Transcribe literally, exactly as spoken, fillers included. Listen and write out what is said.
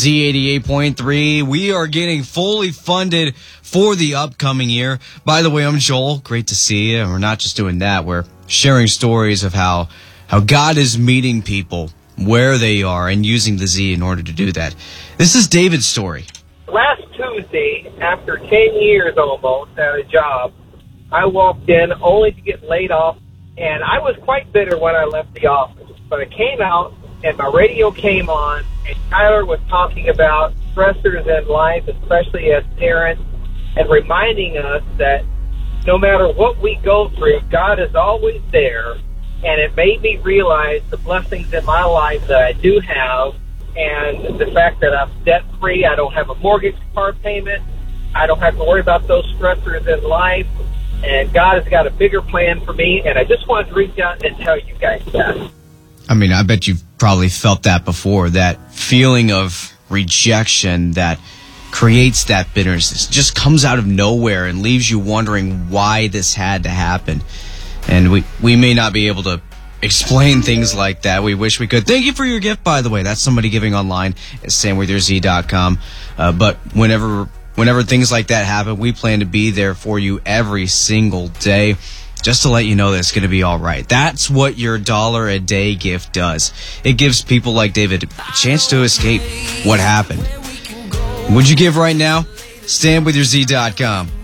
Z eighty-eight point three. We are getting fully funded for the upcoming year. By the way, I'm Joel. Great to see you. And we're not just doing that. We're sharing stories of how, how God is meeting people where they are and using the Z in order to do that. This is David's story. Last Tuesday, after ten years almost at a job, I walked in only to get laid off, and I was quite bitter when I left the office. But I came out, and my radio came on, and Tyler was talking about stressors in life, especially as parents, and reminding us that no matter what we go through, God is always there, and it made me realize the blessings in my life that I do have, and the fact that I'm debt-free, I don't have a mortgage car payment, I don't have to worry about those stressors in life, and God has got a bigger plan for me, and I just wanted to reach out and tell you guys that. I mean, I bet you've probably felt that before, that feeling of rejection that creates that bitterness. It just comes out of nowhere and leaves you wondering why this had to happen. And we, we may not be able to explain things like that. We wish we could. Thank you for your gift, by the way. That's somebody giving online at stand with your z dot com. Uh, but whenever whenever things like that happen, we plan to be there for you every single day, just to let you know that it's going to be all right. That's what your dollar a day gift does. It gives people like David a chance to escape what happened. Would you give right now? stand with your z dot com.